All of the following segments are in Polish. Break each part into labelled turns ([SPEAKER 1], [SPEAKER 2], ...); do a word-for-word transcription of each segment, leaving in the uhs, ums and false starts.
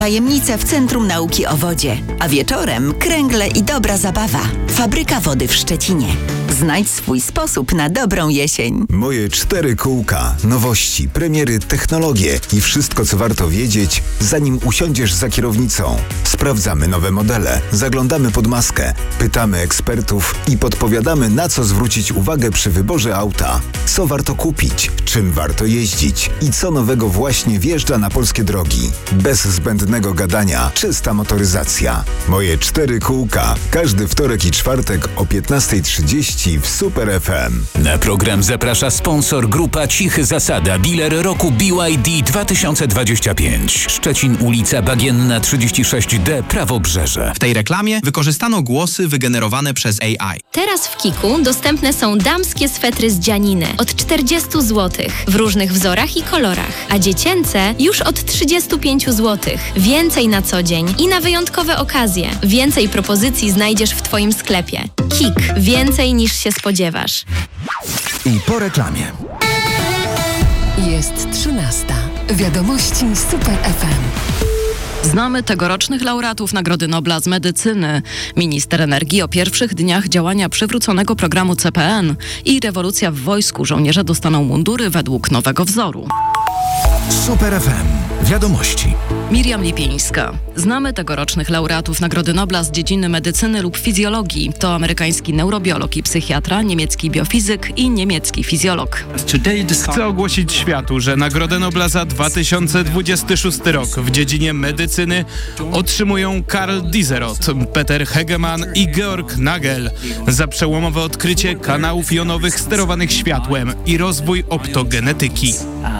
[SPEAKER 1] Tajemnice w Centrum Nauki o Wodzie, a wieczorem kręgle i dobra zabawa. Fabryka wody w Szczecinie. Znajdź swój sposób na dobrą jesień.
[SPEAKER 2] Moje cztery kółka, nowości, premiery, technologie i wszystko, co warto wiedzieć, zanim usiądziesz za kierownicą. Sprawdzamy nowe modele, zaglądamy pod maskę, pytamy ekspertów i podpowiadamy, na co zwrócić uwagę przy wyborze auta. Co warto kupić, czym warto jeździć i co nowego właśnie wjeżdża na polskie drogi. Bez zbędnego gadania, czysta motoryzacja. Moje cztery kółka. Każdy wtorek i czwartek o piętnasta trzydzieści w Super F M.
[SPEAKER 3] Na program zaprasza sponsor Grupa Cichy Zasada, dealer roku B Y D dwa tysiące dwadzieścia pięć. Szczecin, ulica Bagienna trzydzieści sześć D, Prawobrzeże.
[SPEAKER 4] W tej reklamie wykorzystano głosy wygenerowane przez A I.
[SPEAKER 5] Teraz w Kiku dostępne są damskie swetry z dzianiny od czterdzieści złotych w różnych wzorach i kolorach, a dziecięce już od trzydzieści pięć złotych. Więcej na co dzień i na wyjątkowe okazje. Więcej propozycji znajdziesz w Twoim sklepie. Kik. Więcej niż się spodziewasz.
[SPEAKER 6] I po reklamie.
[SPEAKER 7] Jest trzynasta. Wiadomości Super F M.
[SPEAKER 8] Znamy tegorocznych laureatów Nagrody Nobla z medycyny. Minister energii o pierwszych dniach działania przywróconego programu C P N i rewolucja w wojsku. Żołnierze dostaną mundury według nowego wzoru.
[SPEAKER 6] Super F M. Wiadomości.
[SPEAKER 8] Miriam Lipińska. Znamy tegorocznych laureatów Nagrody Nobla z dziedziny medycyny lub fizjologii. To amerykański neurobiolog i psychiatra, niemiecki biofizyk i niemiecki fizjolog.
[SPEAKER 9] Chcę ogłosić światu, że Nagrodę Nobla za dwa tysiące dwudziesty szósty rok w dziedzinie medycyny otrzymują Karl Dieseroth, Peter Hegemann i Georg Nagel za przełomowe odkrycie kanałów jonowych sterowanych światłem i rozwój optogenetyki.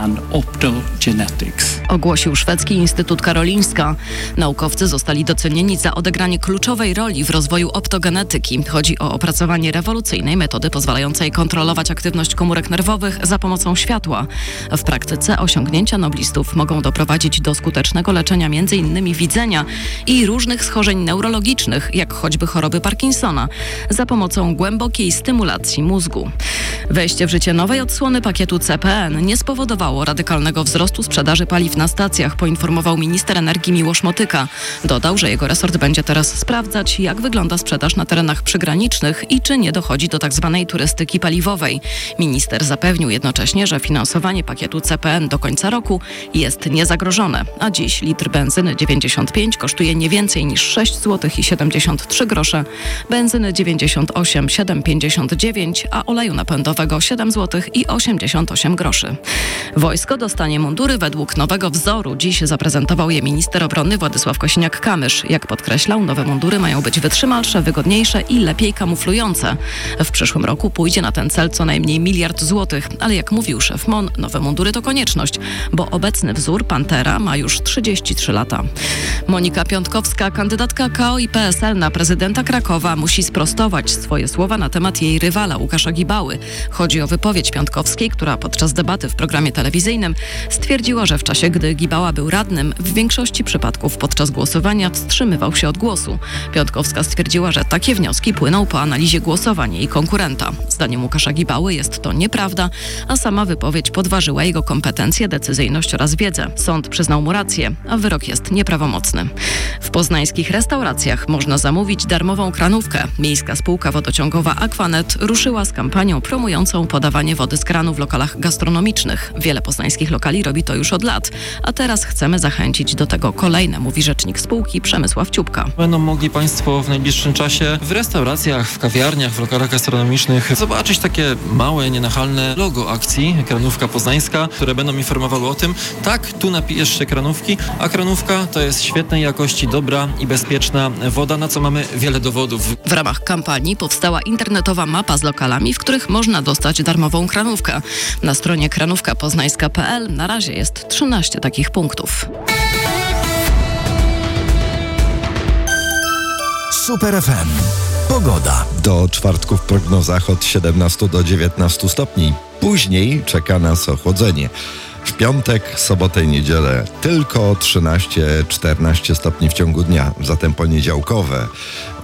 [SPEAKER 8] Ogłosił szwedzki Instytut Karolinska. Naukowcy zostali docenieni za odegranie kluczowej roli w rozwoju optogenetyki. Chodzi o opracowanie rewolucyjnej metody pozwalającej kontrolować aktywność komórek nerwowych za pomocą światła. W praktyce osiągnięcia noblistów mogą doprowadzić do skutecznego leczenia między innymi widzenia i różnych schorzeń neurologicznych, jak choćby choroby Parkinsona, za pomocą głębokiej stymulacji mózgu. Wejście w życie nowej odsłony pakietu C P N nie spowodowało radykalnego wzrostu sprzedaży paliw na stacjach, poinformował minister energii Miłosz Motyka. Dodał, że jego resort będzie teraz sprawdzać, jak wygląda sprzedaż na terenach przygranicznych i czy nie dochodzi do tzw. turystyki paliwowej. Minister zapewnił jednocześnie, że finansowanie pakietu C P N do końca roku jest niezagrożone, a dziś litr benzyny dziewięćdziesiąt pięć kosztuje nie więcej niż sześć złotych i siedemdziesiąt trzy grosze, benzyny dziewięćdziesiąt osiem złotych siedemset pięćdziesiąt dziewięć, a oleju napędowego siedem złotych i osiemdziesiąt osiem groszy. Wojsko dostanie mundury według nowego wzoru. Dziś zaprezentował je minister obrony Władysław Kosiniak-Kamysz. Jak podkreślał, nowe mundury mają być wytrzymalsze, wygodniejsze i lepiej kamuflujące. W przyszłym roku pójdzie na ten cel co najmniej miliard złotych, ale jak mówił szef M O N, nowe mundury to konieczność, bo obecny wzór Pantera ma już trzydzieści trzy lata. Monika Piątkowska, kandydatka K O i P S L na prezydenta Krakowa, musi sprostować swoje słowa na temat jej rywala Łukasza Gibały. Chodzi o wypowiedź Piątkowskiej, która podczas debaty w programie telewizyjnym stwierdziła, że w czasie, gdy Gibała był radnym, w większości przypadków podczas głosowania wstrzymywał się od głosu. Piątkowska stwierdziła, że takie wnioski płyną po analizie głosowań jej konkurenta. Zdaniem Łukasza Gibały jest to nieprawda, a sama wypowiedź podważyła jego kompetencje, decyzyjność oraz wiedzę. Sąd przyznał mu rację, a wyrok jest nieprawomocny. W poznańskich restauracjach można zamówić darmową kranówkę. Miejska spółka wodociągowa Aquanet ruszyła z kampanią promującą podawanie wody z kranu w lokalach gastronomicznych. Wiele poznańskich lokali robi to już od lat, a teraz chcemy zachęcić do tego kolejne, mówi rzecznik spółki Przemysław Ciupka.
[SPEAKER 10] Będą mogli Państwo w najbliższym czasie w restauracjach, w kawiarniach, w lokalach gastronomicznych zobaczyć takie małe, nienachalne logo akcji Kranówka Poznańska, które będą informowały o tym, tak, tu napijesz się kranówki, a kranówka to jest świetnej jakości, dobra i bezpieczna woda, na co mamy wiele dowodów.
[SPEAKER 8] W ramach kampanii powstała internetowa mapa z lokalami, w których można dostać darmową kranówkę. Na stronie kranówka poznańska kropka p l na razie jest trzynaście takich punktów.
[SPEAKER 6] Super F M. Pogoda.
[SPEAKER 11] Do czwartku w prognozach od siedemnastu do dziewiętnastu stopni. Później czeka nas ochłodzenie. W piątek, sobotę i niedzielę tylko trzynaście czternaście stopni w ciągu dnia. Zatem poniedziałkowe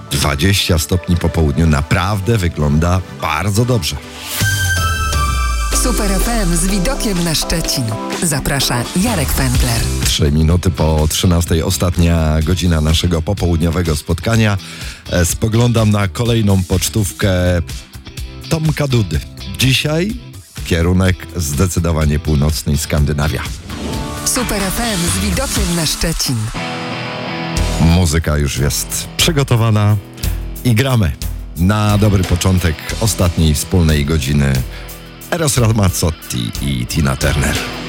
[SPEAKER 11] dwadzieścia stopni po południu naprawdę wygląda bardzo dobrze.
[SPEAKER 7] Super F M z widokiem na Szczecin. Zaprasza Jarek Pętler.
[SPEAKER 11] Trzy minuty po trzynastej, ostatnia godzina naszego popołudniowego spotkania. E, spoglądam na kolejną pocztówkę Tomka Dudy. Dzisiaj kierunek zdecydowanie północny, Skandynawia.
[SPEAKER 7] Super F M z widokiem na Szczecin.
[SPEAKER 11] Muzyka już jest przygotowana i gramy na dobry początek ostatniej wspólnej godziny Eros Ramazzotti i Tina Turner.